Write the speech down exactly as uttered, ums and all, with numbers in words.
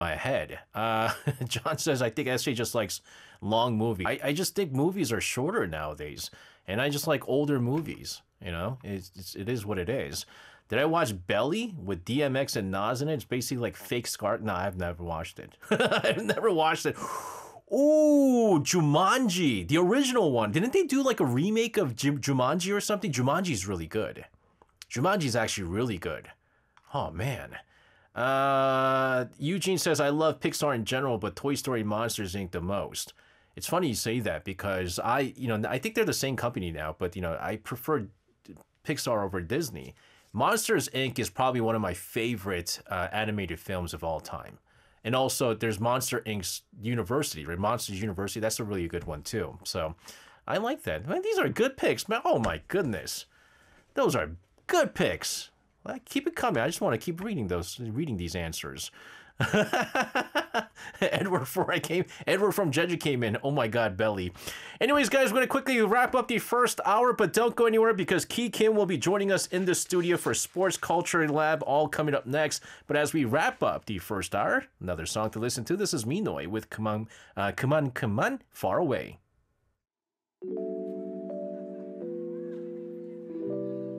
my head. Uh, John says, I think S J just likes long movies. I, I just think movies are shorter nowadays, and I just like older movies. You know, it's, it's it is what it is. Did I watch Belly with D M X and Nas in it? It's basically like fake Scar. No, I've never watched it. I've never watched it. Ooh, Jumanji, the original one. Didn't they do like a remake of J- Jumanji or something? Jumanji's really good. Jumanji's actually really good. Oh man. Uh, Eugene says, I love Pixar in general, but Toy Story Monsters Incorporated the most. It's funny you say that because I, you know, I think they're the same company now, but, you know, I prefer Pixar over Disney. Monsters Incorporated is probably one of my favorite uh, animated films of all time. And also, there's Monster Incorporated's University, right? Monsters University, that's a really good one, too. So, I like that. Man, these are good picks, man. Oh, my goodness. Those are good picks. Well, keep it coming. I just want to keep reading those, reading these answers. Edward for I came. Edward from Jeju came in. Oh my God, Belly. Anyways, guys, we're gonna quickly wrap up the first hour, but don't go anywhere because Ki Kim will be joining us in the studio for Sports Culture Lab, all coming up next. But as we wrap up the first hour, another song to listen to. This is Minoy with Come On, uh, Come On, Come On, Far Away.